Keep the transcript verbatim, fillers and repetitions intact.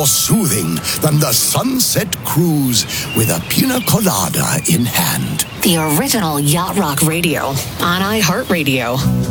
more soothing than the sunset cruise with a pina colada in hand. The original Yacht Rock Radio on iHeartRadio.